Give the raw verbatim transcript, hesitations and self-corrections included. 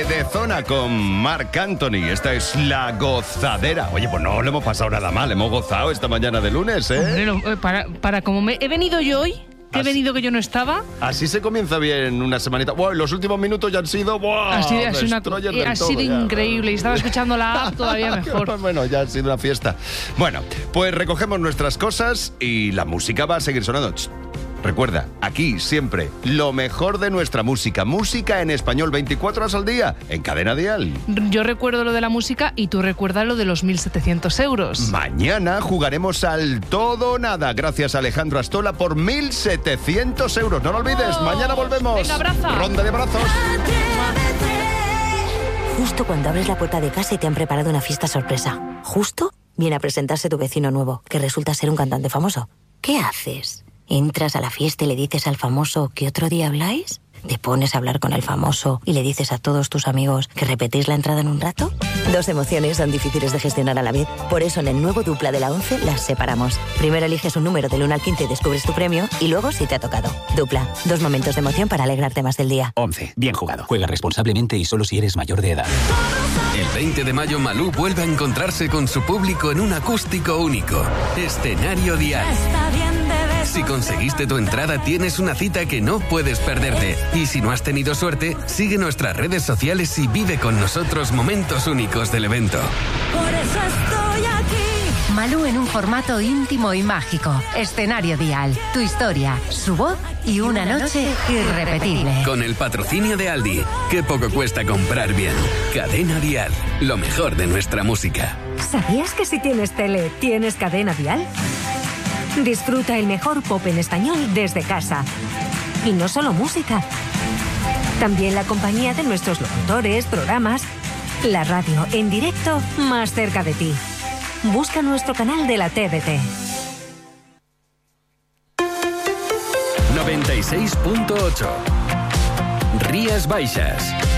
de zona con Marc Anthony. Esta es La Gozadera. Oye, pues no le hemos pasado nada mal, hemos gozado esta mañana de lunes, ¿eh? Hombre, no, para, para como me he venido yo hoy, que he Así- venido que yo no estaba, Así se comienza bien una semanita. Wow, los últimos minutos ya han sido... Wow, ha sido, ha sido una- destroyer eh, del ha todo sido ya. increíble. Y estaba escuchando la app todavía mejor. Bueno, ya ha sido una fiesta. Bueno, pues recogemos nuestras cosas y la música va a seguir sonando. Ch, recuerda, aquí siempre lo mejor de nuestra música. Música en español veinticuatro horas al día en Cadena Dial. Yo recuerdo lo de la música y tú recuerdas lo de los mil setecientos euros. Mañana jugaremos al todo o nada gracias a Alejandro Astola por mil setecientos euros. No lo olvides, mañana volvemos. Venga, abraza. Ronda de abrazos. Justo cuando abres la puerta de casa y te han preparado una fiesta sorpresa. Justo viene a presentarse tu vecino nuevo, que resulta ser un cantante famoso. ¿Qué haces? ¿Entras a la fiesta y le dices al famoso que otro día habláis? ¿Te pones a hablar con el famoso y le dices a todos tus amigos que repetís la entrada en un rato? Dos emociones son difíciles de gestionar a la vez. Por eso en el nuevo Dupla de la once las separamos. Primero eliges un número del uno al quince y descubres tu premio, y luego si te ha tocado. Dupla, dos momentos de emoción para alegrarte más del día. once. Bien jugado. Juega responsablemente y solo si eres mayor de edad. El veinte de mayo Malú vuelve a encontrarse con su público en un acústico único. Escenario Dial. Si conseguiste tu entrada, tienes una cita que no puedes perderte. Y si no has tenido suerte, sigue nuestras redes sociales y vive con nosotros momentos únicos del evento. Por eso estoy aquí. Malú en un formato íntimo y mágico. Escenario Dial. Tu historia, su voz y una noche irrepetible. Con el patrocinio de Aldi. Qué poco cuesta comprar bien. Cadena Dial. Lo mejor de nuestra música. ¿Sabías que si tienes tele, tienes Cadena Dial? Disfruta el mejor pop en español desde casa. Y no solo música. También la compañía de nuestros locutores, programas, la radio en directo más cerca de ti. Busca nuestro canal de la T V T. noventa y seis punto ocho. Rías Baixas.